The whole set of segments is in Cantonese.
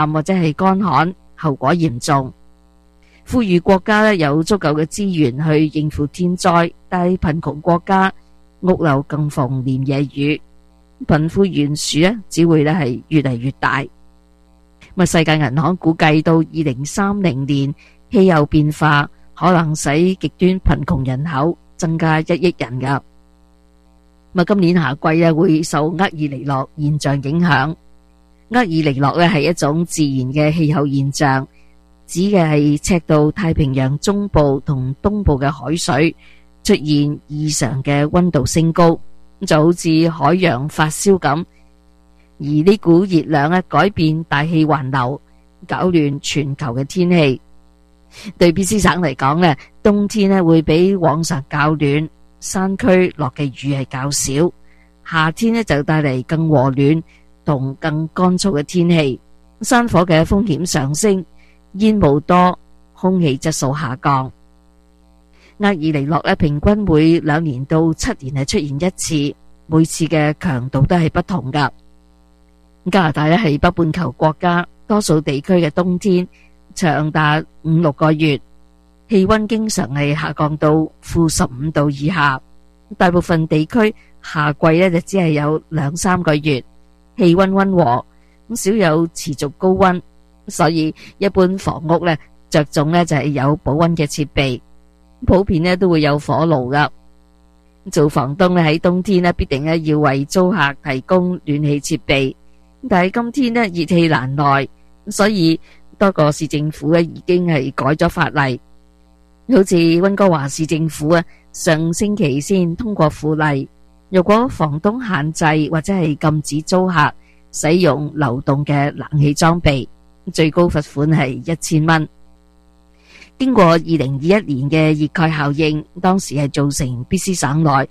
或者係乾旱，後果嚴重。富裕國家有足夠嘅資源去應付天災，但係貧窮國家屋漏更逢連夜雨，貧富懸殊只會係越嚟越大。世界銀行估計到2030年，氣候變化可能使極端貧窮人口增加1億人噶。今年夏季會受厄爾尼諾現象影響。厄爾尼諾係一種自然嘅氣候現象，指嘅係赤道太平洋中部同東部嘅海水出現異常嘅溫度升高，就好似海洋發燒咁。而呢股熱量改變大氣環流，搞亂全球嘅天氣。對 BC 省嚟講，冬天會比往常較暖，山區落嘅雨係較少。夏天就帶嚟更和暖同更乾燥嘅天氣。山火嘅風險上升，煙霧多，空氣質素下降。厄爾尼諾平均每2年到7年係出現一次，每次嘅強度都係不同噶。加拿大係北半球國家，多數地區嘅冬天長達5-6個月，氣溫經常係下降到-15度以下。大部分地區夏季就只係有2-3個月，氣溫溫和，少有持續高溫。所以一般房屋着重就係有保溫嘅設備，普遍都會有火爐噶。做房東喺冬天必定要為租客提供暖氣設備。但係今天熱氣難耐，所以多個市政府已經係改咗法例。好似溫哥華市政府上星期先通過附例，如果房東限制或者係禁止租客使用流動嘅冷氣裝備，最高罰款係1000蚊。經過2021年嘅熱蓋效應，當時係造成 BC 省內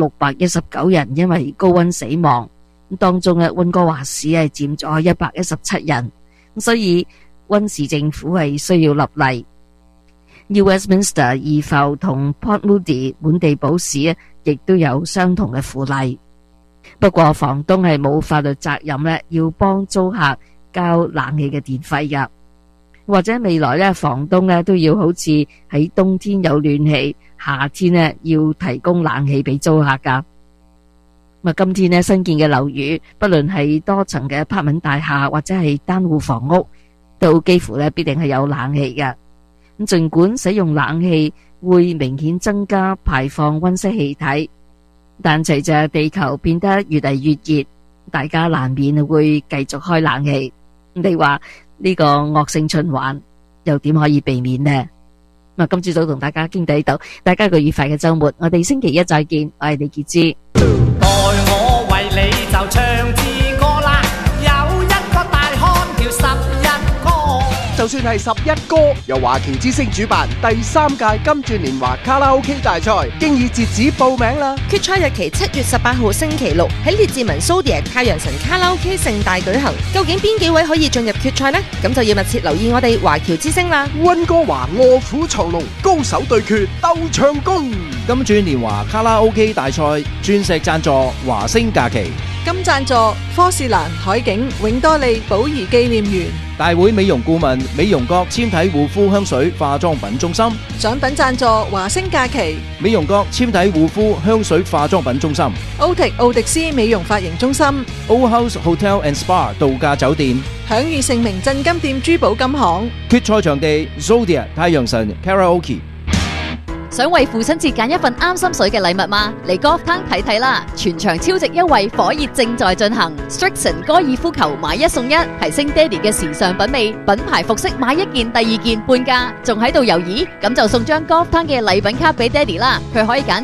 619人因為高溫死亡。當中溫哥華市係佔咗117人，所以溫市政府係需要立例。New Westminster 怡浮同 Port Moody 滿地堡市亦都有相同嘅附例。不過房東係冇法律責任要幫租客交冷氣嘅電費噶，或者未來房東都要好似喺冬天有暖氣，夏天要提供冷氣俾租客噶。今天新建嘅樓宇，不論係多層嘅apartment大廈或者係單戶房屋，都幾乎必定係有冷氣嘅。盡管使用冷氣會明顯增加排放溫室氣體，但隨着地球變得越嚟越熱，大家難免會繼續開冷氣。你話呢個惡性循環又點可以避免呢？今朝早同大家傾到呢度，大家一個愉快嘅週末，我哋星期一再見。我係李潔芝。 代我為你就唱支歌啦，有一個大漢叫11哥。 就算係11歌，由華僑之聲主辦第3屆金鑽年華卡拉 OK 大賽，經已截止報名啦。 決賽日期7月18號星期六喺列治文 Zodiac 太陽神卡拉 OK 盛大舉行。究竟邊幾位可以進入決賽呢？咁就要密切留意我哋華僑之聲啦。 溫哥華臥虎藏龍，高手對決鬥唱功。 金鑽年華卡拉 OK 大賽鑽石贊助華星假期， 金贊助科士蘭海景永多利寶儀紀念園。 大會美容顧問美容閣纖體護膚香水化妝品中心。 獎品贊助華星假期美容閣纖體護膚香水化妝品中心。 奧迪斯美容髮型中心。 Old House Hotel and Spa 度假酒店。 享譽盛名鎮金店珠寶金行。 決賽場地 Zodiac 太陽神 Karaoke。 想為父親節揀一份啱心水嘅禮物嗎？嚟 Golf Town 睇睇啦！全場超值優惠火熱正在進行 ，Strixon 高爾夫球買1送1，提升爹哋嘅時尚品味。品牌服飾買1件第2件半價，仲喺度猶豫？咁就送張 Golf Town 嘅禮品卡俾爹哋啦！佢可以揀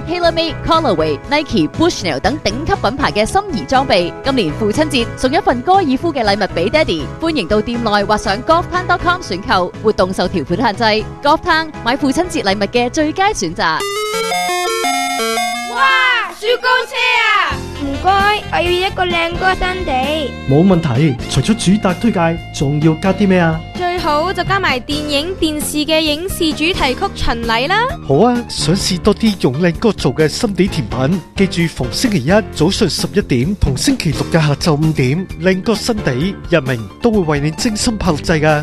TaylorMade、Callaway、Nike、Bushnell 等頂級品牌嘅心儀裝備。今年父親節送一份高爾夫嘅禮物俾爹哋，歡迎到店內或上 golftown.com 選購，活動受條款限制。Golf Town 買父親節禮物嘅最佳選擇。 哇！雪糕車啊！唔該，我要一個靚哥新地。 冇問題，除咗主打推介，仲要加啲咩啊？ 最好好就加埋電影電視嘅影視主題曲巡禮啦。 好啊，想試多啲用靚歌做嘅心地甜品，記住逢星期一早上11點同星期六嘅下晝5點，靚歌心地日明都會為你精心炮製㗎。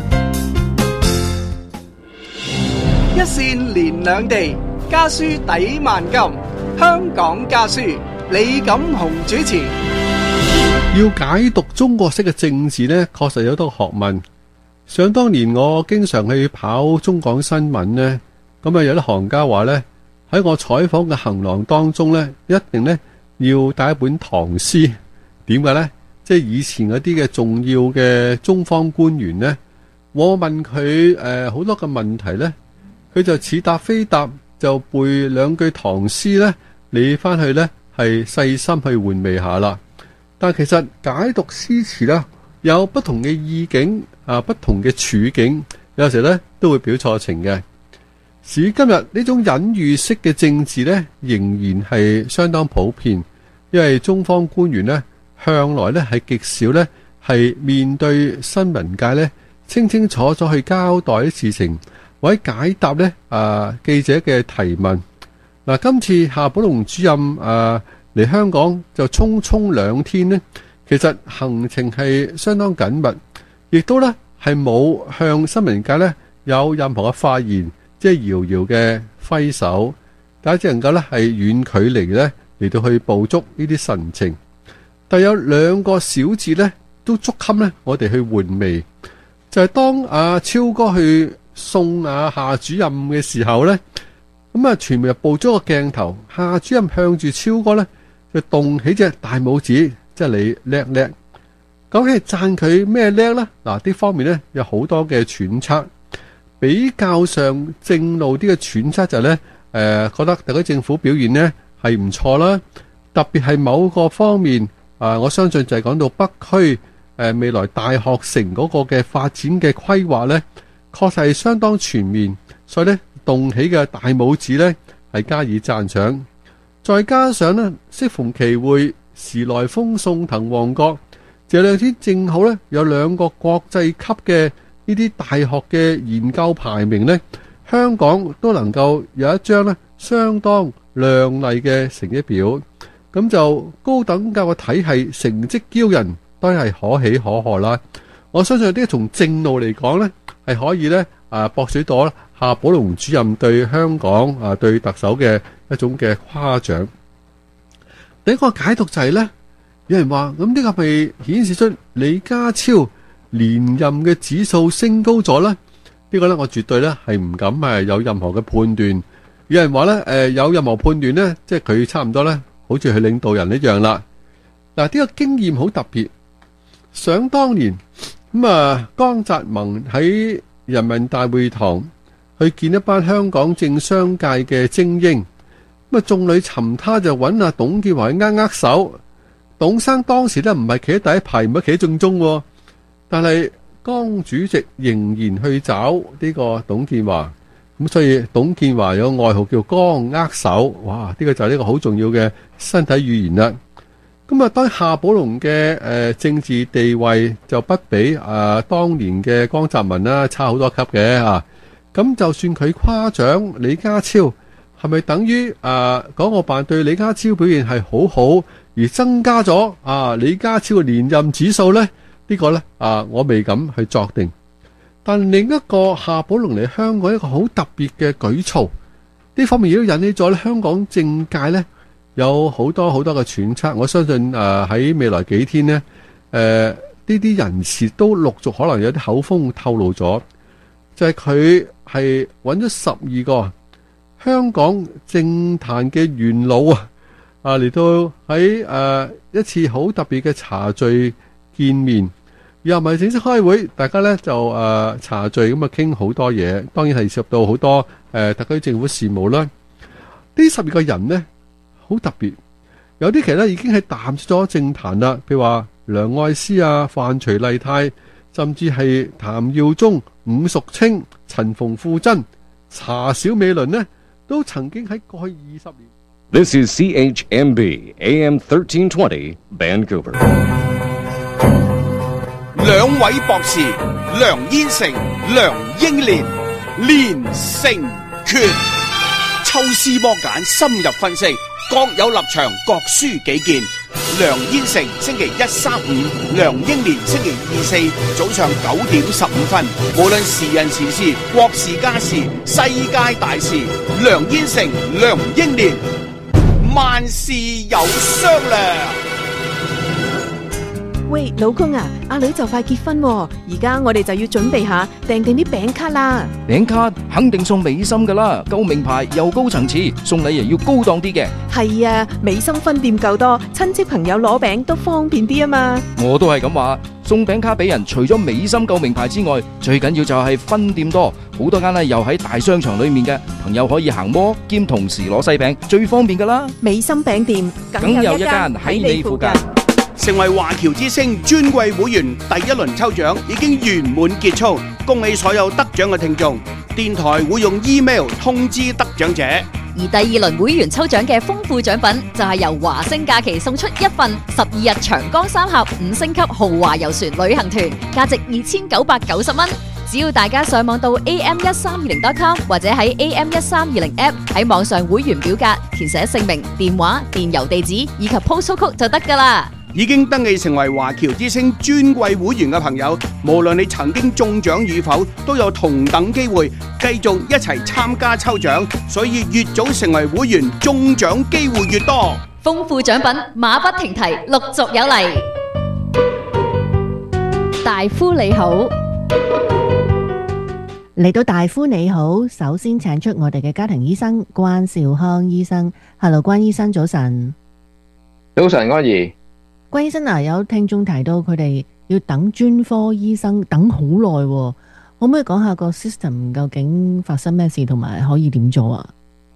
一線連兩地，家書抵萬金。香港家書，李錦雄主持。 要解讀中國式嘅政治呢，確實有多學問。想當年我經常去跑中港新聞呢，咁有啲行家話呢，喺我採訪嘅行囊當中呢，一定呢要帶一本唐詩。點解呢？即係以前嗰啲嘅重要嘅中方官員呢，我問佢好多嘅問題呢，佢就似答非答，就背兩句唐詩呢，你翻去呢係細心去回味下啦。但其實解讀詩詞呢，有不同嘅意境不同嘅處境，有時呢都會表錯情嘅。時今日呢種隱喻式嘅政治呢，仍然係相當普遍，因為中方官員呢，向來呢係極少呢係面對新聞界呢清清楚楚去交代啲事情，或者解答呢記者嘅提問。嗱，今次夏寶龍主任嚟香港就匆匆2天呢，其實行程係相當緊密，亦都呢係冇向新聞界呢有任何嘅發言，即係遙遙嘅揮手，大家只能夠呢係遠距離呢嚟到去捕捉呢啲神情。但有2個小字呢都足給呢我哋去回味，就係當阿超哥去送阿夏主任嘅時候呢，咁傳媒就捕咗個鏡頭，夏主任向住超哥呢就動起隻大拇指，即係你叻叻。究竟係讚佢咩叻呢？嗱，呢方面呢有好多嘅揣測，比較上正路啲嘅揣測就係呢，覺得特區政府表現呢係唔錯啦，特別係某個方面，我相信就係講到北區未來大學城嗰個嘅發展嘅規劃呢，確實係相當全面，所以呢動起嘅大拇指呢係加以讚賞。再加上呢，適逢其會，時來風送滕王閣，這2天正好呢有2個國際級嘅呢啲大學嘅研究排名呢，香港都能夠有一張呢相當亮麗嘅成績表。咁就高等教育體系成績驕人，當然係可喜可賀啦。我相信呢啲從正路嚟講呢，係可以呢博取到夏寶龍主任對香港對特首嘅一種嘅誇獎。第一個解讀就係呢，有人話咁呢個係顯示出李家超連任嘅指數升高咗呢？呢個呢，我絕對呢係唔敢有任何嘅判斷。有人話呢，有任何判斷呢，即係佢差唔多呢，好似佢領導人一樣啦。嗱，呢個經驗好特別。想當年江澤民喺人民大會堂去見一班香港政商界嘅精英，眾裏尋他就揾阿董建華握手。董生當時咧唔係企喺第一排，唔係企喺正中，但係江主席仍然去找呢個董建華，咁所以董建華有個外號叫江握手。哇！呢個就係呢個好重要嘅身體語言啦。咁當夏寶龍嘅政治地位就不比當年嘅江澤民啦差好多級嘅啊。咁就算佢誇獎李家超，係咪等於港澳辦對李家超表現係好好，而增加咗李家超嘅連任指數呢？呢個呢，我未敢去作定。但另一個夏寶龍嚟香港一個好特別嘅舉措，呢方面亦都引起咗香港政界呢有好多好多嘅揣測。我相信喺未來幾天呢，呢啲人士都陸續可能有啲口風透露咗，就係佢係揾咗12個香港政壇嘅元老嚟到喺一次好特別嘅茶聚見面，又唔係正式開會，大家呢就茶聚咁傾好多嘢，當然係涉及到好多特區政府事務啦。呢12個人呢好特別，有啲其實已經係淡出咗政壇啦，譬如話梁愛詩范徐麗泰，甚至係譚耀宗、伍淑清、陳馮富珍、查小美倫呢，都曾經喺過去20年。 This is CHMB AM 1320 Vancouver。 兩位博士梁燕成、梁英年連成決，抽絲剝繭，深入分析，各有立場，各抒己見。梁燕成星期一、三、五，梁英年星期二、四早上9:15，無論時人時事、國事家事、世界大事，梁燕成、梁英年，萬事有商量。 喂，老公啊，阿女就快結婚喎，而家我哋就要準備下訂定啲餅卡啦。 餅卡肯定送美心噶啦，夠名牌又高層次，送禮又要高檔啲嘅。 係啊，美心分店夠多，親戚朋友攞餅都方便啲啊嘛。 我都係咁話，送餅卡俾人，除咗美心夠名牌之外，最緊要就係分店多，好多間呢又喺大商場裏面嘅，朋友可以行摩兼同時攞細餅，最方便噶啦。 美心餅店梗有一間喺你附近。 成為華僑之星尊貴會員第一輪抽獎已經圓滿結束，恭喜所有得獎嘅聽眾。電台會用 email 通知得獎者。 而第二輪會員抽獎嘅豐富獎品就係由華星假期送出一份12日長江三峽5星級豪華遊船旅行團，價值2990蚊。只要大家上網到 am1320.com 或者喺 am1320 app 喺網上會員表格填寫姓名、電話、電郵地址以及 postal code 就得㗎啦。 已經登記成為華僑之星尊貴會員嘅朋友，無論你曾經中獎與否，都有同等機會繼續一齊參加抽獎，所以越早成為會員，中獎機會越多。 豐富獎品馬不停蹄，陸續有嚟。大夫你好， 嚟到大夫你好，首先請出我哋嘅家庭醫生關兆康醫生。Hello， 關醫生早晨。 早晨，安怡。 關醫生啊，有聽眾提到佢哋要等專科醫生等好耐喎，可唔可以講下個 system 究竟發生咩事，同埋可以點做啊？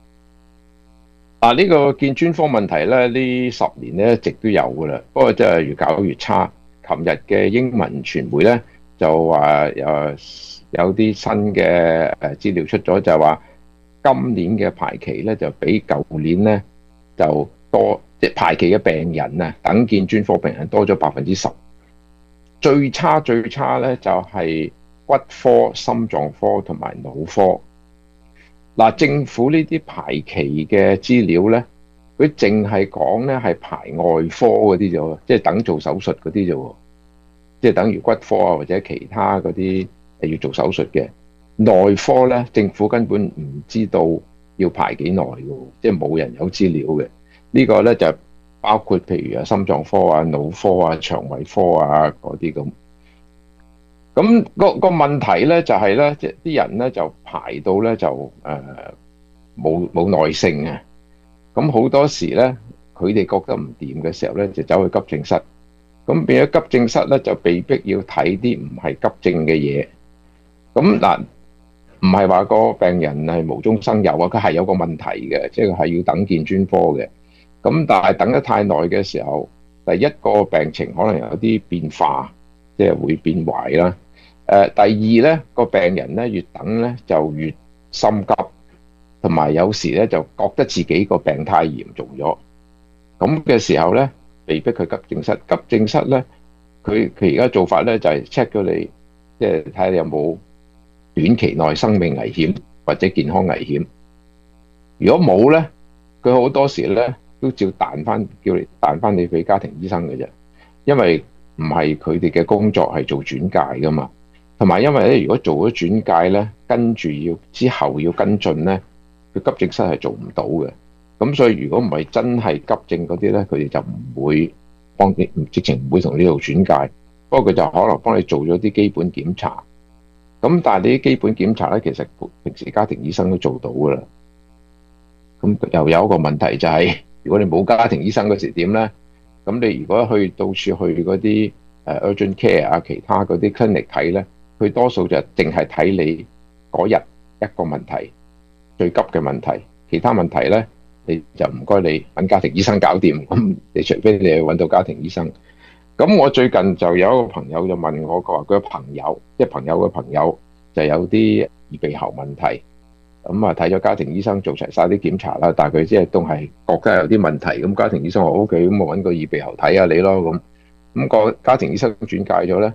呢個見專科問題咧，呢10年咧一直都有噶啦，不過真係越搞越差。琴日嘅英文傳媒咧就話有啲新嘅資料出咗，就係話今年嘅排期咧就比舊年咧就多。即係排期嘅病人啊，等見專科病人多咗10%。最差咧就係骨科、心臟科同埋腦科。政府呢啲排期嘅資料咧，佢淨係講咧係排外科嗰啲啫，即係等做手術嗰啲啫，即係等於骨科啊或者其他嗰啲要做手術嘅。內科咧，政府根本唔知道要排幾耐嘅，即係冇人有資料嘅。呢個咧就包括譬如心臟科啊、腦科啊、腸胃科啊嗰啲咁。咁個問題咧就係咧，即係啲人咧就排到咧就冇耐性啊。咁好多時咧，佢哋覺得唔掂嘅時候咧，就走去急症室。咁變咗急症室咧，就被逼要睇啲唔係急症嘅嘢。咁嗱，唔係話個病人係無中生有啊，佢係有個問題嘅，即係係要等見專科嘅。咁但係等得太耐嘅時候，第一個病情可能有啲變化，即係會變壞啦。第二咧，個病人咧越等咧就越心急，同埋有時咧就覺得自己個病太嚴重咗。咁嘅時候咧，被逼去急症室。急症室咧，佢而家做法咧就係 check 咗你，即係睇下你有冇短期內生命危險或者健康危險。如果冇咧，佢好多時咧都照彈翻，叫你彈翻你俾家庭醫生嘅啫，因為唔係佢哋嘅工作係做轉介噶嘛，同埋因為咧，如果做咗轉介咧，跟住之後要跟進咧，佢急症室係做唔到嘅。咁所以如果唔係真係急症嗰啲咧，佢哋就唔會幫你，直情唔會同你做轉介。不過佢就可能幫你做咗啲基本檢查。咁但係你啲基本檢查咧，其實平時家庭醫生都做到噶啦。咁又有一個問題就係，如果你冇家庭醫生嗰時點咧？咁你如果去到處去嗰啲urgent care 啊，其他嗰啲 clinic 睇咧，佢多數就淨係睇你嗰日一個問題，最急嘅問題，其他問題咧你就唔該你揾家庭醫生搞掂。咁你除非你去揾到家庭醫生。咁我最近就有一個朋友就問我，佢話佢朋友，即係朋友嘅朋友就有啲耳鼻喉問題。咁啊睇咗家庭醫生做齊晒啲檢查啦，但係佢即係都係覺得有啲問題。咁家庭醫生話 OK，咁我揾個耳鼻喉睇下你咯。咁個家庭醫生轉介咗咧，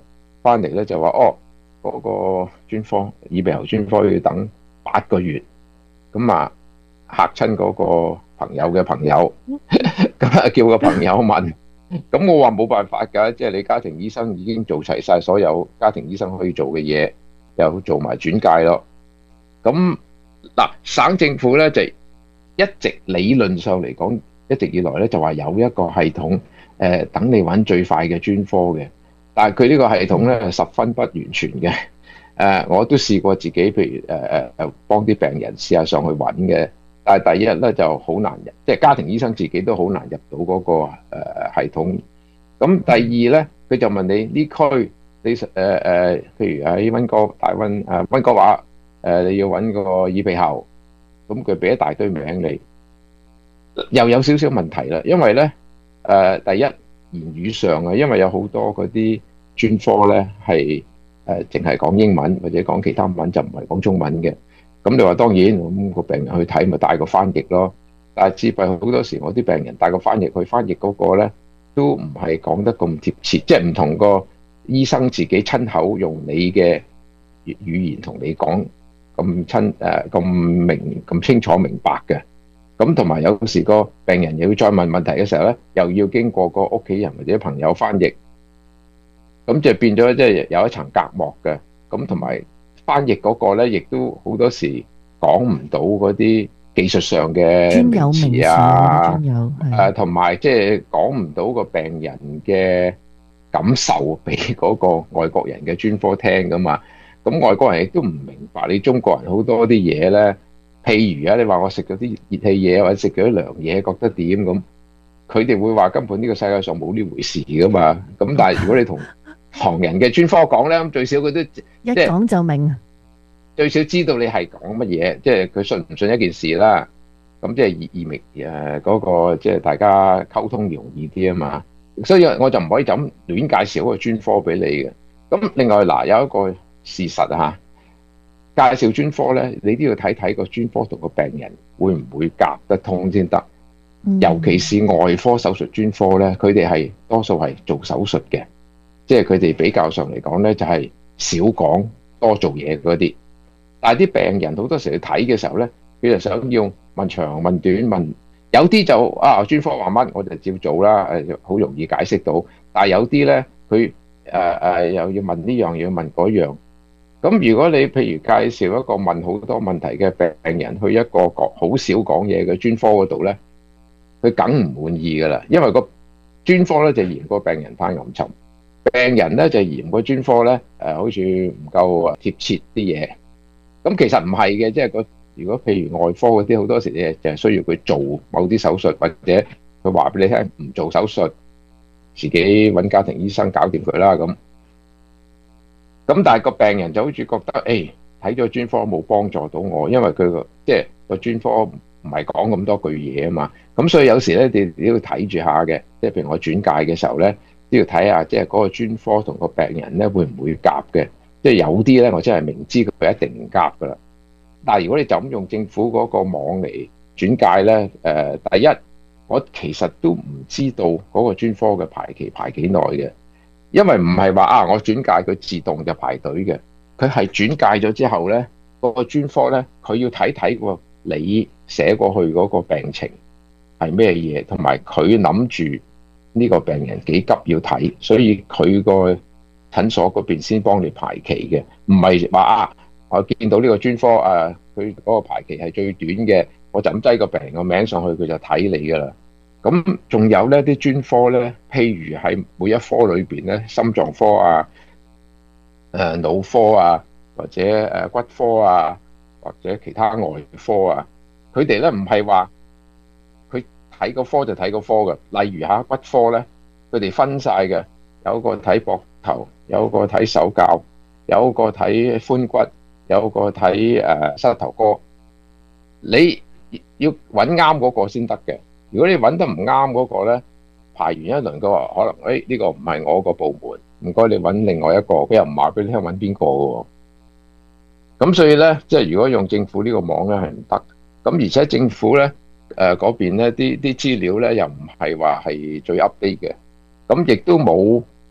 翻嚟咧就話嗰個專科耳鼻喉專科要等8個月，咁啊嚇親嗰個朋友嘅朋友，咁啊叫個朋友問，咁我話冇辦法㗎，即係你家庭醫生已經做齊晒所有家庭醫生可以做嘅嘢，又做埋轉介咯。咁嗱，省政府咧就一直理論上嚟講，一直以來咧就話有一個系統，等你揾最快嘅專科嘅，但係佢呢個系統咧係十分不完全嘅。我都試過自己，譬如幫啲病人試下上去揾嘅，但係第一咧就好難入，即係家庭醫生自己都好難入到嗰個系統。咁第二咧，佢就問你呢區你譬如喺溫哥大溫溫哥華你要揾個耳鼻喉，咁佢俾一大堆名你，又有少少問題啦。因為咧第一言語上啊，因為有好多嗰啲專科咧係淨係講英文或者講其他文，就唔係講中文嘅。咁你話當然咁個病人去睇咪帶個翻譯咯，但係只係好多時我啲病人帶個翻譯去翻譯嗰個咧都唔係講得咁貼切，即係唔同個醫生自己親口用你嘅語言同你講咁明咁清楚明白嘅。咁同埋有時個病人又要再問問題嘅時候咧，又要經過個屋企人或者朋友翻譯，咁就變咗即係有一層隔膜嘅。咁同埋翻譯嗰個咧，亦都好多時講唔到嗰啲技術上嘅名詞啊，同埋即係講唔到個病人嘅感受俾嗰個外國人嘅專科聽噶嘛。咁外國人亦都唔明白你中國人好多啲嘢咧。譬如你話我食咗啲熱氣嘢或者食咗啲涼嘢，覺得點咁？佢哋會話根本呢個世界上冇呢回事噶嘛。咁但係如果你同唐人嘅專科講咧，咁最少佢都一講就明， 最少知道你係講乜嘢，即係佢信唔信一件事啦。咁即係意味嗰個即係大家溝通容易啲啊嘛。所以我就唔可以就咁亂介紹一個專科俾你嘅。咁另外嗱，有一個事實嚇。介紹專科咧，你都要睇睇個專科同個病人會唔會夾得通先得。尤其是外科手術專科咧，佢哋係多數係做手術嘅，即係佢哋比較上嚟講咧，就係少講多做嘢嗰啲。但係啲病人好多時去睇嘅時候咧，佢就想要問長問短問，有啲就專科話乜我就照做啦，好容易解釋到。但係有啲咧，佢又要問呢樣，又要問嗰樣。咁如果你譬如介紹一個問好多問題嘅病人去一個好少講嘢嘅專科嗰度咧，佢梗唔滿意噶啦，因為個專科咧就嫌個病人太暗沉，病人咧就嫌個專科咧好似唔夠貼切啲嘢。咁其實唔係嘅，即係如果譬如外科嗰啲好多時咧就係需要佢做某啲手術，或者佢話俾你聽唔做手術，自己揾家庭醫生搞掂佢啦咁。咁但係個病人就好似覺得，睇咗專科冇幫助到我，因為佢即係個專科唔係講咁多句嘢啊嘛。咁所以有時咧，你都要睇住下嘅，即係譬如我轉介嘅時候咧，都要睇下即係嗰個專科同個病人咧會唔會夾嘅。即係有啲咧，我真係明知佢一定唔夾噶啦。但係如果你就咁用政府嗰個網嚟轉介咧，第一我其實都唔知道嗰個專科嘅排期排幾耐嘅。因為唔係話我轉介佢自動就排隊嘅，佢係轉介咗之後咧，嗰個專科咧，佢要睇睇個你寫過去嗰個病情係咩嘢，同埋佢諗住呢個病人幾急要睇，所以佢個診所嗰邊先幫你排期嘅，唔係話我見到呢個專科佢嗰個排期係最短嘅，我就咁擠個病人個名上去，佢就睇你噶啦。咁仲有呢啲專科咧，譬如喺每一科裏邊咧，心臟科啊、腦科啊，或者骨科啊，或者其他外科啊，佢哋咧唔係話佢睇個科就睇個科嘅。例如骨科咧，佢哋分晒嘅，有個睇膊頭，有個睇手教，有個睇髖骨，有個睇膝頭哥。你要揾啱嗰個先得嘅。如果你揾得唔啱嗰個咧，排完一輪嘅話，可能呢個唔係我個部門，唔該你揾另外一個，佢又唔話俾你聽揾邊個嘅喎。咁所以咧，即係如果用政府呢個網咧係唔得。咁而且政府咧嗰邊咧啲資料咧又唔係話係最 update 嘅，咁亦都冇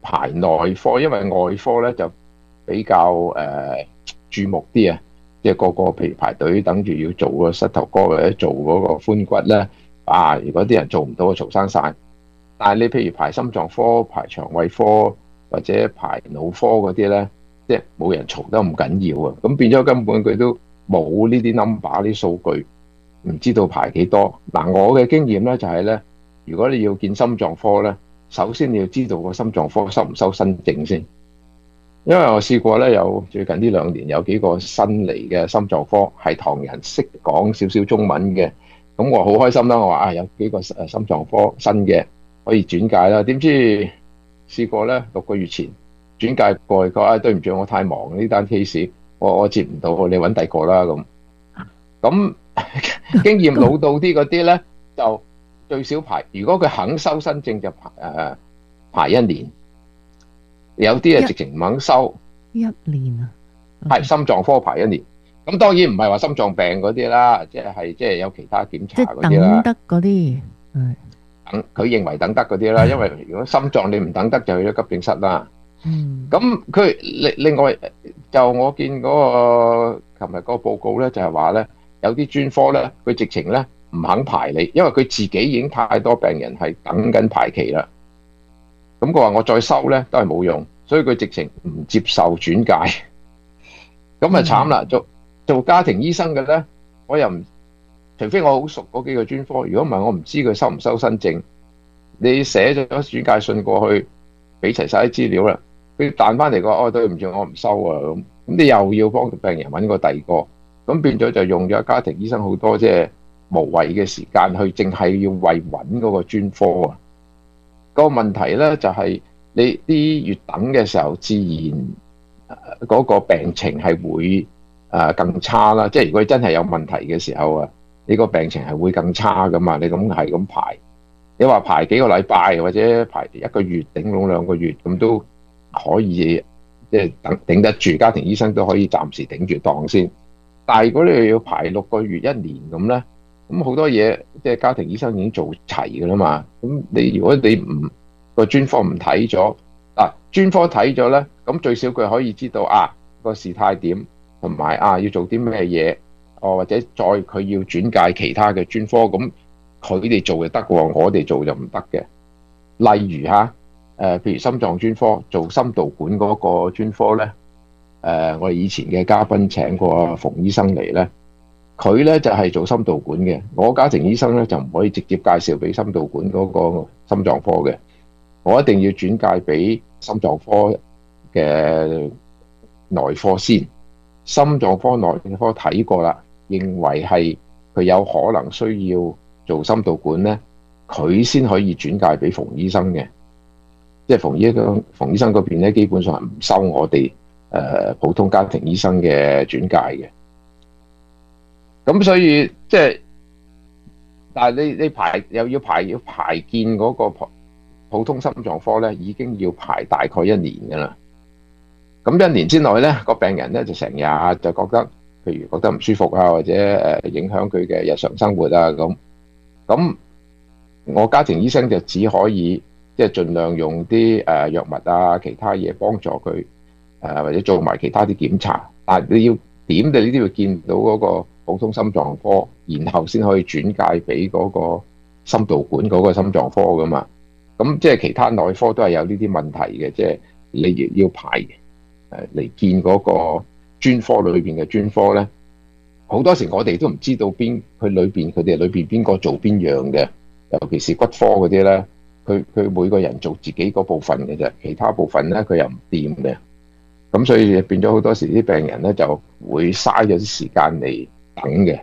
排內科，因為外科咧就比較注目啲啊，即係個譬如排隊等住要做個膝頭哥或者做嗰個髖骨咧，如果啲人做唔到，嘈生晒。但係你譬如排心臟科、排腸胃科或者排腦科嗰啲咧，即係冇人嘈得咁緊要啊，咁變咗根本佢都冇呢啲 number 啲數據，唔知道排幾多。嗱，我嘅經驗咧就係咧，如果你要見心臟科咧，首先你要知道個心臟科收唔收新症先，因為我試過咧，有最近呢2年有幾個新嚟嘅心臟科係唐人識講少少中文嘅，咁我好開心啦，我話有幾個心臟科新嘅可以轉介啦，點知試過咧6個月前轉介過去，佢對唔住，我太忙呢單 case， 我接唔到，你揾第二個啦咁經驗老到啲嗰啲咧就最少排，如果佢肯收新症就排1年，有啲係直情唔肯收 1年啊， 係心臟科排1年。咁當然唔係話心臟病嗰啲啦，即係有其他檢查嗰啲啦。 等得嗰啲， 佢認為等得嗰啲啦，因為如果心臟你唔等得就去咗急症室啦。咁佢另外就我見嗰個琴日嗰個報告咧，就係話咧有啲專科咧，佢直情咧唔肯排你，因為佢自己已經太多病人係等緊排期啦。咁佢話我再收咧都係冇用，所以佢直情唔接受轉介。咁啊慘啦！做家庭醫生嘅咧，我又唔，除非我好熟嗰幾個專科，如果唔係我唔知佢收唔收新症。你寫咗轉介信過去，俾齊晒啲資料啦，佢彈翻嚟個，對唔住，我唔收啊咁你又要幫病人揾個第二個，咁變咗就用咗家庭醫生好多即係無謂嘅時間去，淨係要為揾嗰個專科啊。個問題咧就係你啲越等嘅時候，自然嗰個病情係會更差啦。即係如果真係有問題嘅時候啊，你個病情係會更差噶嘛。你咁係咁排，你話排幾個禮拜或者排1個月，頂籠2個月咁都可以，即係頂得住。家庭醫生都可以暫時頂住檔先。但係如果你要排6個月、1年咁咧，咁好多嘢即係家庭醫生已經做齊噶啦嘛。咁你如果你唔個專科唔睇咗，專科睇咗咧，咁最少佢可以知道個事態點，同埋要做啲咩嘢，或者再佢要轉介其他嘅專科，咁佢哋做就得喎，我哋做就唔得嘅。例如譬如心臟專科做心導管嗰個專科咧，我哋以前嘅嘉賓請過馮醫生嚟咧，佢咧就係做心導管嘅，我家庭醫生咧就唔可以直接介紹俾心導管嗰個心臟科嘅，我一定要轉介俾心臟科嘅內科先。心臟科內科睇過啦，認為係佢有可能需要做心導管咧，佢先可以轉介俾馮醫生嘅。即係馮醫生嗰邊咧，基本上係唔收我哋普通家庭醫生嘅轉介嘅。咁所以即係，但係你排又要排見嗰個普通心臟科咧，已經要排大概1年㗎啦。咁1年之內咧，個病人咧就成日就覺得，譬如覺得唔舒服啊，或者影響佢嘅日常生活啊咁我家庭醫生就只可以即係盡量用啲藥物啊，其他嘢幫助佢或者做埋其他啲檢查。但係你要點你都要見到嗰個普通心臟科，然後先可以轉介俾嗰個心導管嗰個心臟科噶嘛。咁即係其他內科都係有呢啲問題嘅，即係你要排嚟見嗰個專科裏邊嘅專科咧，好多時我哋都唔知道佢哋裏邊邊個做邊樣嘅，尤其是骨科嗰啲咧，佢每個人做自己嗰部分嘅啫，其他部分咧佢又唔掂嘅，咁所以變咗好多時啲病人咧就會嘥咗啲時間嚟等嘅。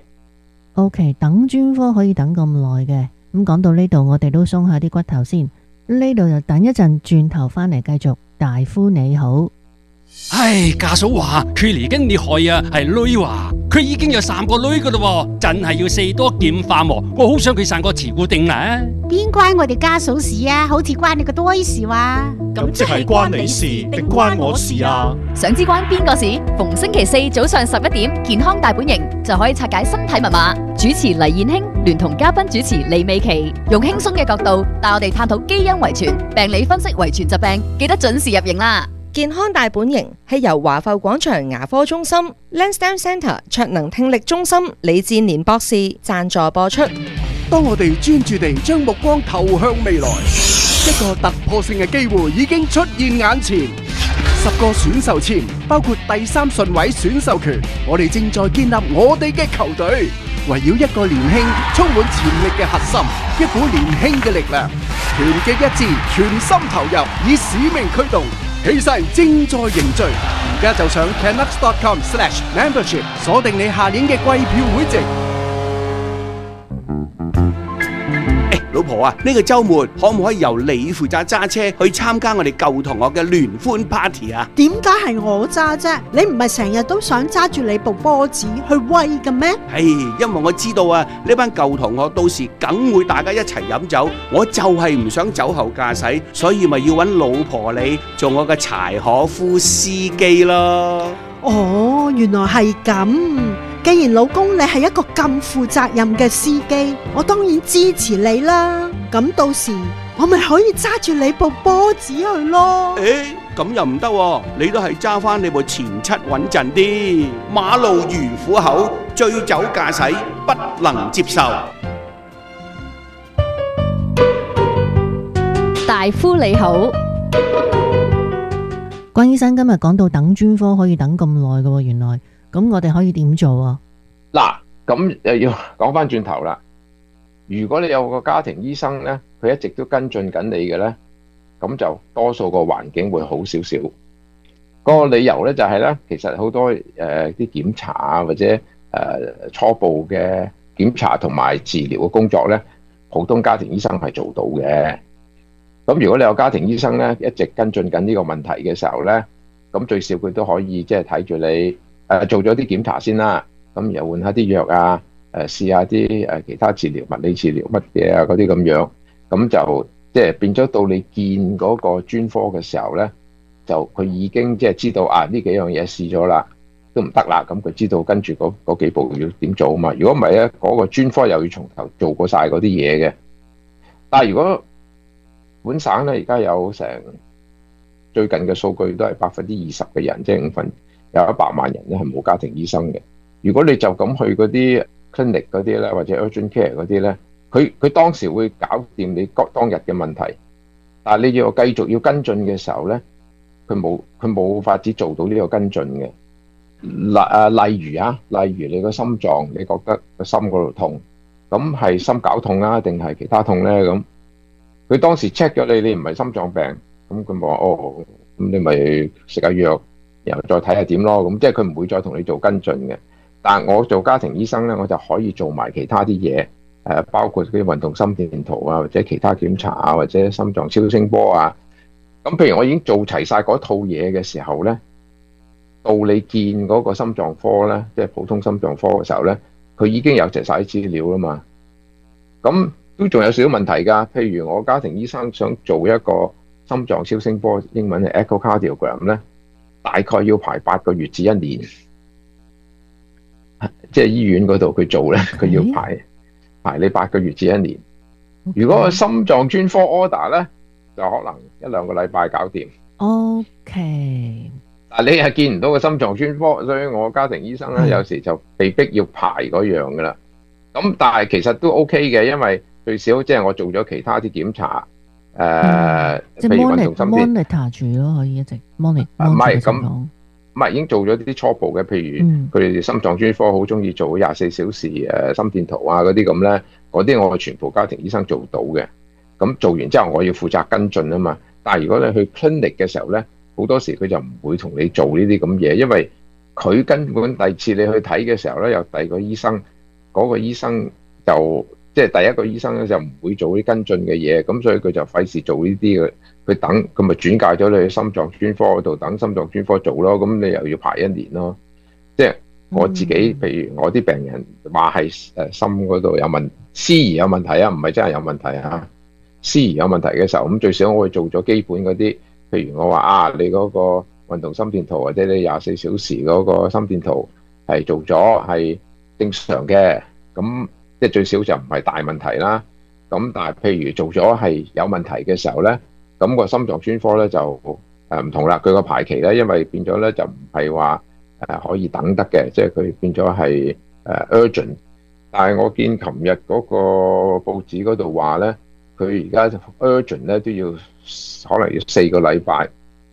OK， 等專科可以等咁耐嘅，咁講到呢度我哋都鬆下啲骨頭先，呢度就等一陣，轉頭翻嚟繼續。大夫你好。 唉，家嫂話佢嚟緊你害啊，係女話。 佢已經有3個女噶啦，真係要四多劍化喎。我好想佢生個慈固定啦。 邊關我哋家嫂事啊？好似關你個多事話。 咁即係關你事定關我事啊？ 想知關邊個事？逢星期4早上11點，健康大本營就可以拆解身體密碼。主持黎燕卿聯同嘉賓主持李美琪，用輕鬆嘅角度帶我哋探討基因遺傳、病理分析遺傳疾病，記得準時入營啦！ 健康大本營係由華埠廣場牙科中心、Lansdowne Centre 卓能聽力中心李志年博士贊助播出。 當我哋專注地將目光投向未來，一個突破性嘅機會已經出現眼前。10個選秀簽，包括第3順位選秀權，我哋正在建立我哋嘅球隊，圍繞一個年輕、充滿潛力嘅核心，一股年輕嘅力量，團結一致，全心投入，以使命驅動，氣勢正在凝聚。而家就上 canucks.com/membership 鎖定你下年嘅季票會籍。 老婆啊，呢個週末可唔可以由你負責揸車去參加我哋舊同學嘅聯歡 party 啊？ 點解係我揸啫？你唔係成日都想揸住你部波子去威嘅咩？ 因為我知道啊，呢班舊同學到時梗會大家一齊飲酒，我就係唔想酒後駕駛，所以咪要揾老婆你做我嘅柴可夫司機咯。 哦，原來係咁。既然老公你係一個咁負責任嘅司機，我當然支持你啦。咁到時我咪可以揸住你部波子去咯。 咁又唔得喎，你都係揸翻你部前七穩陣啲。馬路如虎口，醉酒駕駛不能接受。 大夫你好， 關醫生今日講到等專科可以等咁耐嘅，原來。咁我哋可以點做啊？ 嗱，咁又要講翻轉頭啦。如果你有個家庭醫生呢，佢一直都跟進緊你嘅呢，咁就多數個環境會好少少。個理由呢，就係呢，其實好多啲檢查啊，或者初步嘅檢查同埋治療嘅工作呢，普通家庭醫生係做到嘅。咁如果你有家庭醫生呢，一直跟進緊呢個問題嘅時候呢，咁最少佢都可以即係睇住你。做咗啲檢查先啦，咁又換下啲藥啊，試下啲其他治療、物理治療乜嘢啊嗰啲咁樣，咁就即係變咗到你見嗰個專科嘅時候呢，就佢已經即係知道啊呢幾樣嘢試咗啦，都唔得啦，咁佢知道跟住嗰幾步要點做啊嘛。如果唔係咧，嗰個專科又要從頭做過晒嗰啲嘢嘅。但係如果本省呢，而家有成最近嘅數據都係20%嘅人，即係有100萬人咧係冇家庭醫生嘅。如果你就咁去嗰啲 clinic 嗰啲咧，或者 urgent care 嗰啲咧，佢當時會搞掂你當日嘅問題，但係你要繼續要跟進嘅時候咧，佢冇法子做到呢個跟進嘅。例如你個心臟，你覺得個心嗰度痛，咁係心絞痛啊，定係其他痛咧？咁佢當時 check 咗你唔係心臟病，咁佢話咁你咪食下藥。然後再睇下點咯，咁即係佢唔會再同你做跟進嘅。但係我做家庭醫生咧，我就可以做埋其他啲嘢，包括啲運動心電圖啊，或者其他檢查啊，或者心臟超聲波啊。咁譬如我已經做齊晒嗰套嘢嘅時候咧，到你見嗰個心臟科咧，即係普通心臟科嘅時候咧，佢已經有齊晒啲資料啦嘛。咁都仲有少少問題㗎。譬如我家庭醫生想做一個心臟超聲波，英文係 echocardiogram 咧。大概要排8個月至1年，即係醫院嗰度佢做咧，佢要排你8個月至1年。如果個心臟專科 order 咧，就可能1-2個禮拜搞掂。 OK。 但係你係見唔到個心臟專科，所以我家庭醫生咧有時就被逼要排嗰樣噶啦。咁但係其實都 OK 嘅，因為最少即係我做咗其他啲檢查。 即係 monitor 住咯，可以一直 monitor。 唔係咁，唔係已經做咗啲初步嘅，譬如佢哋心臟專科好中意做24小時心電圖啊嗰啲咁咧，嗰啲我全部家庭醫生做到嘅。咁做完之後，我要負責跟進啊嘛。但係如果你去 clinic 嘅時候咧，好多時佢就唔會同你做呢啲咁嘢，因為佢根本第二次你去睇嘅時候咧，有第二個醫生，嗰個醫生就。即係第一個醫生咧就唔會做啲跟進嘅嘢，咁所以佢就費事做呢啲嘅，佢等佢咪轉介咗你去心臟專科嗰度等心臟專科做咯，咁你又要排1年咯。即係我自己譬如我啲病人話係心嗰度有司儀有問題啊，唔係真係有問題啊。司儀有問題嘅時候，咁最少我會做咗基本嗰啲，譬如我話你嗰個運動心電圖或者你24小時嗰個心電圖係做咗係正常嘅，咁即係最少就唔係大問題啦。咁但係譬如做咗係有問題嘅時候咧，咁個心臟專科咧就唔同啦。佢個排期咧，因為變咗咧就唔係話可以等得嘅，即係佢變咗係urgent。但係我見琴日嗰個報紙嗰度話咧，佢而家 urgent 咧都要可能要4個禮拜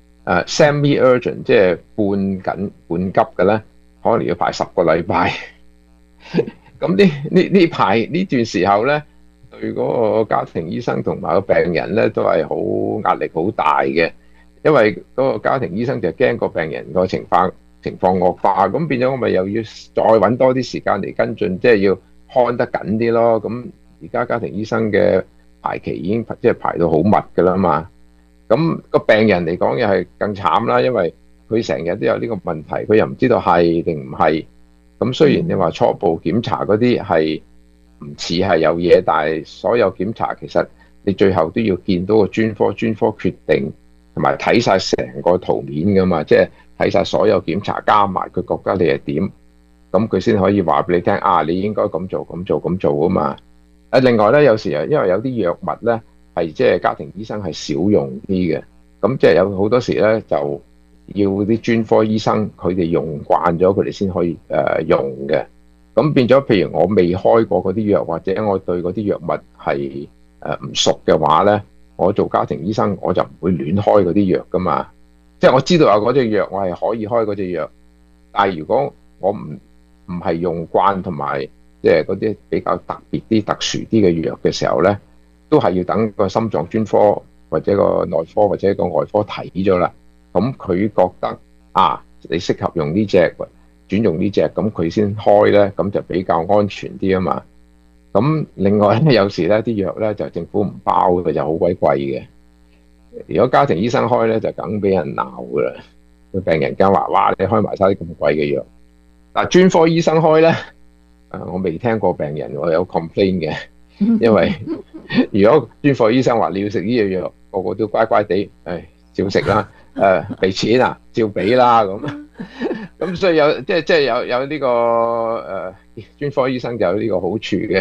，semi urgent 即係半急嘅咧，可能要排10個禮拜。咁呢排呢段時候咧，對嗰個家庭醫生同埋個病人咧都係好壓力好大嘅，因為嗰個家庭醫生就驚個病人個情況惡化，咁變咗我咪又要再揾多啲時間嚟跟進，即係要看得緊啲咯。咁而家家庭醫生嘅排期已經即係排到好密㗎啦嘛，咁個病人嚟講又係更慘啦，因為佢成日都有呢個問題，佢又唔知道係定唔係。咁雖然你話初步檢查嗰啲係唔似係有嘢，但係所有檢查其實你最後都要見到個專科決定，同埋睇晒成個圖面噶嘛，即係睇晒所有檢查加埋，佢覺得你係點，咁佢先可以話俾你聽啊，你應該咁做啊嘛。另外咧，有時因為有啲藥物咧係即係家庭醫生係少用啲嘅，咁即係有好多時咧就要啲專科醫生佢哋用慣咗，佢哋先可以用嘅。咁變咗，譬如我未開過嗰啲藥，或者我對嗰啲藥物係唔熟嘅話咧，我做家庭醫生我就唔會亂開嗰啲藥噶嘛。即係我知道有嗰隻藥，我係可以開嗰隻藥，但係如果我唔係用慣同埋即係嗰啲比較特別啲、特殊啲嘅藥嘅時候咧，都係要等個心臟專科或者個內科或者個外科睇咗啦。咁佢覺得啊，你適合用呢隻，轉用呢隻，咁佢先開咧，咁就比較安全啲啊嘛。咁另外咧，有時咧啲藥咧就政府唔包嘅，就好鬼貴嘅。如果家庭醫生開咧，就梗俾人鬧噶啦。個病人梗話：哇，你開埋晒啲咁貴嘅藥。但係專科醫生開咧，我未聽過病人我有 complain 嘅，因為如果專科醫生話你要食呢隻藥，個個都乖乖地，照食啦。俾錢啊，照俾啦咁所以有即係有呢個專科醫生就有呢個好處嘅。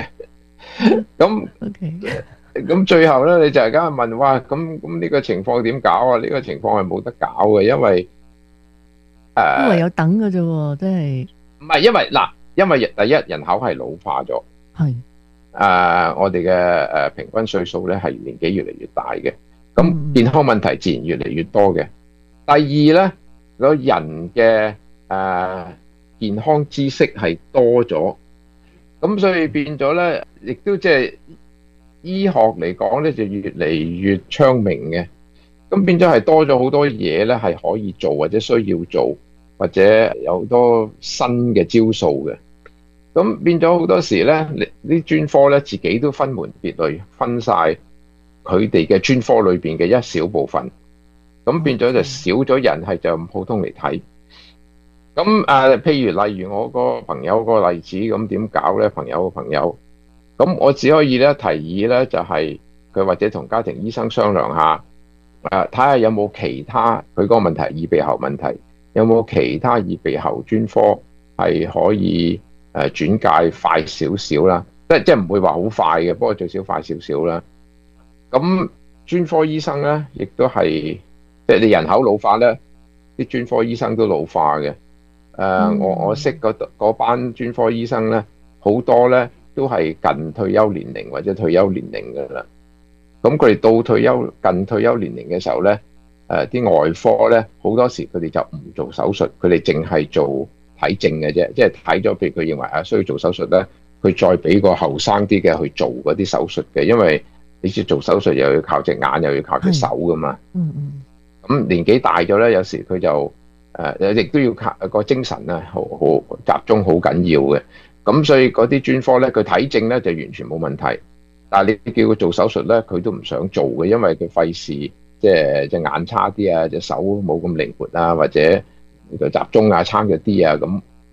咁最後咧，你就係梗係問，哇，咁呢個情況點搞啊？呢個情況係冇得搞嘅，因為唯有等嘅啫喎，真係唔係因為第一人口係老化咗， 係我哋嘅平均歲數咧係年紀越嚟越大嘅，咁健康問題自然越嚟越多嘅。第二咧，個人嘅健康知識係多咗，咁所以變咗咧，亦都即係醫學嚟講咧，就越嚟越昌明嘅。咁變咗係多咗好多嘢咧，係可以做或者需要做，或者有好多新嘅招數嘅。咁變咗好多時咧，啲專科咧自己都分門別類，分晒佢哋嘅專科裏邊嘅一小部分。咁變咗就少咗人係就咁普通嚟睇。咁譬如例如我個朋友個例子，咁點搞咧？朋友個朋友，咁我只可以咧提議咧，就係佢或者同家庭醫生商量下，睇下有冇其他佢嗰個問題耳鼻喉問題，有冇其他耳鼻喉專科係可以轉介快少少啦，即係唔會話好快嘅，不過最少快少少啦。咁專科醫生咧，亦都係。即係你人口老化咧，啲專科醫生都老化嘅。我識嗰班專科醫生咧，好多咧都係近退休年齡或者退休年齡㗎啦。咁佢哋到近退休年齡嘅時候咧，啲外科咧好多時佢哋就唔做手術，佢哋淨係做睇症嘅啫。即係睇咗，譬如佢認為需要做手術咧，佢再俾個後生啲嘅去做嗰啲手術嘅，因為你知做手術又要靠隻眼，又要靠隻手㗎嘛。咁年紀大咗咧，有時佢就亦都要靠個精神啊，好集中，好緊要嘅。咁所以嗰啲專科咧，佢睇症咧就完全冇問題，但係你叫佢做手術咧，佢都唔想做嘅，因為佢費事即係隻眼差啲啊，隻手冇咁靈活啊，或者個集中啊差咗啲啊，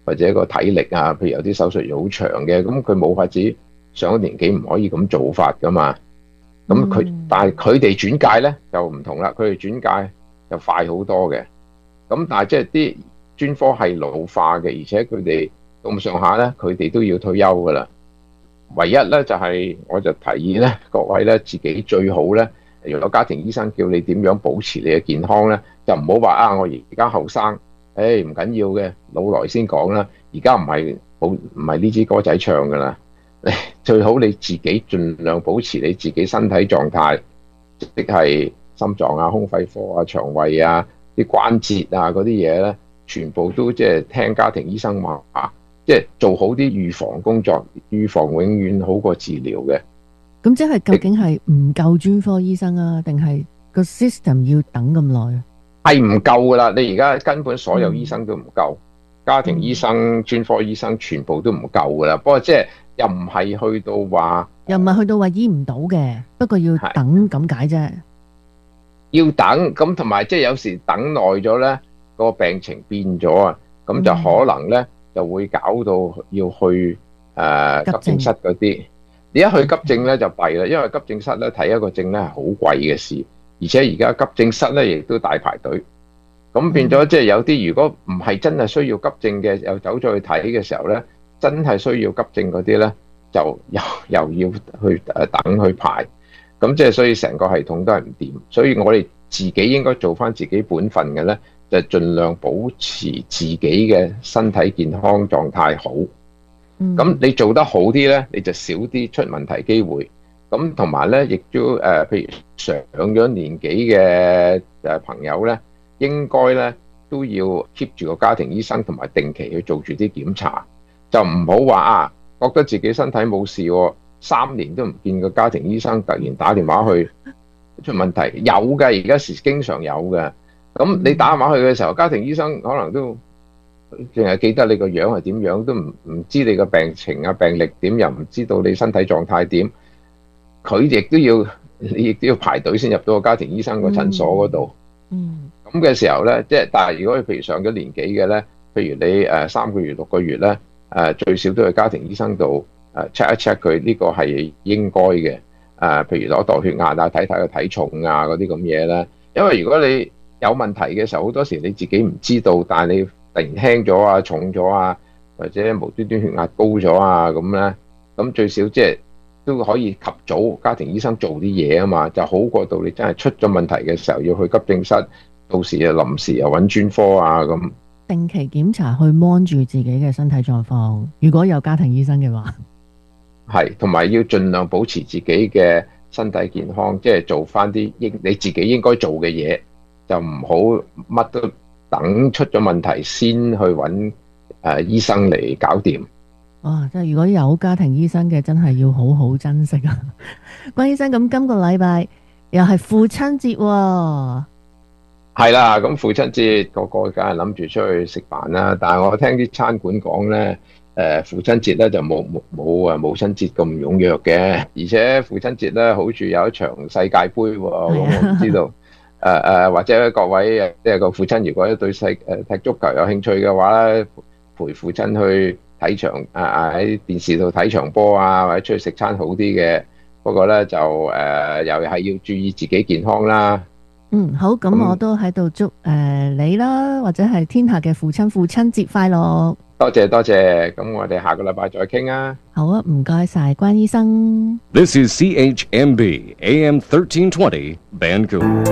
或者個體力啊，譬如有啲手術要好長嘅，咁佢冇法子上咗年紀唔可以咁做法噶嘛。咁但係佢哋轉介咧就唔同啦，佢哋轉介就快好多嘅。咁但係即係啲專科係老化嘅，而且佢哋到咁上下咧，佢哋都要退休噶啦。唯一咧就係我就提議咧，各位咧自己最好咧，如果家庭醫生叫你點樣保持你嘅健康咧，就唔好話啊我而家後生，唔緊要嘅，老來先講啦。而家唔係呢支歌仔唱噶啦，最好你自己盡量保持你自己身體狀態，即係心臟啊、胸肺科啊、腸胃啊、啲關節啊嗰啲嘢咧，全部都即係聽家庭醫生話，即係做好啲預防工作，預防永遠好過治療嘅。 咁即係究竟係唔夠專科醫生啊，定係個 system 要等咁耐啊？ 係唔夠噶啦！你而家根本所有醫生都唔夠，家庭醫生、專科醫生全部都唔夠噶啦。不過即係又唔係去到話， 醫唔到嘅，不過要等咁解啫。 要等咁，同埋即係有時等耐咗咧，個病情變咗啊，咁就可能咧就會搞到要去急症室嗰啲。你一去急症咧就弊啦，因為急症室咧睇一個症咧係好貴嘅事，而且而家急症室咧亦都大排隊，咁變咗即係有啲如果唔係真係需要急症嘅，又走咗去睇嘅時候咧，真係需要急症嗰啲咧，就又要去等去排，咁即係所以成個系統都係唔掂，所以我哋自己應該做翻自己本分嘅咧，就盡量保持自己嘅身體健康狀態好。咁你做得好啲咧，你就少啲出問題機會。咁同埋咧，亦都譬如上咗年紀嘅朋友咧，應該咧都要 keep 住個家庭醫生，同埋定期去做住啲檢查，就唔好話覺得自己身體冇事喎，3年都唔見個家庭醫生，突然打電話去出問題，有嘅，而家經常有嘅。咁你打電話去嘅時候，家庭醫生可能都淨係記得你個樣係點樣，都唔知你個病情啊、病歷點，又唔知道你身體狀態點。佢你亦都要排隊先入到個家庭醫生個診所嗰度。咁嘅時候咧，即係但係如果你譬如上咗年紀嘅咧，譬如你3個月、6個月咧，最少都去家庭醫生度check 一 check 佢呢個係應該嘅。譬如攞度血壓啊、睇睇個體重啊嗰啲咁嘢咧。因為如果你有問題嘅時候，好多時你自己唔知道，但係你突然輕咗啊、重咗啊，或者無端端血壓高咗啊咁咧，咁最少即係都可以及早家庭醫生做啲嘢啊嘛，就好過到你真係出咗問題嘅時候要去急症室，到時啊臨時又揾專科啊咁。 定期檢查去 mon 住自己嘅身體狀況，如果有家庭醫生嘅話， 係同埋要盡量保持自己嘅身體健康，即係做翻啲你自己應該做嘅嘢，就唔好乜都等出咗問題先去揾醫生嚟搞掂。 哇！即係如果有家庭醫生嘅，真係要好好珍惜啊！關醫生，咁今個禮拜又係父親節喎。 係啦，咁父親節個個梗係諗住出去食飯啦，但係我聽啲餐館講咧，父親節咧就冇母親節咁踴躍嘅，而且父親節咧好似有一場世界盃喎，咁我唔知道。或者各位即係個父親，如果對踢足球有興趣嘅話咧，陪父親去睇場喺電視度睇場波啊，或者出去食餐好啲嘅。不過咧就又係要注意自己健康啦。 好，咁我都喺度祝你啦，或者係天下嘅父親節快樂。 多謝，咁我哋下個禮拜再傾啊。 好啊，唔該晒關醫生。 This is CHMB AM 1320 Vancouver。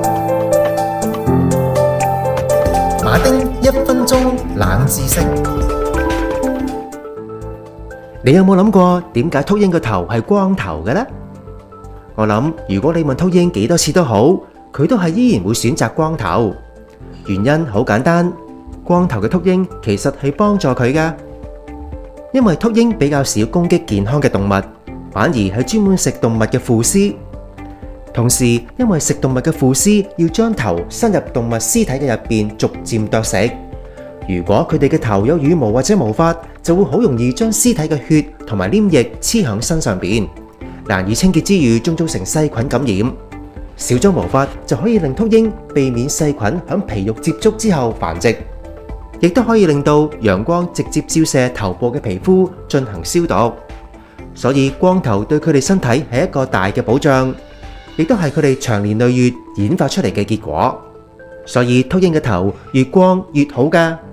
馬丁1分鐘冷知識。你有冇諗過點解禿鷹個頭係光頭嘅呢？我諗如果你問禿鷹幾多次都好，佢都係依然會選擇光頭。原因好簡單，光頭嘅禿鷹其實係幫助佢㗎，因為禿鷹比較少攻擊健康嘅動物，反而係專門食動物嘅腐屍。同時，因為食動物嘅腐屍要將頭伸入動物屍體嘅入邊，逐漸啄食。如果佢哋嘅頭有羽毛或者毛髮，就會好容易將屍體嘅血同埋黏液黐響身上邊，難以清潔之餘，仲造成細菌感染。少咗毛髮就可以令禿鷹避免細菌響皮肉接觸之後繁殖。 亦都可以令到陽光直接照射頭部嘅皮膚進行消毒。所以光頭對佢哋身體係一個大嘅保障，亦都係佢哋長年累月演化出嚟嘅結果。所以禿鷹嘅頭越光越好㗎。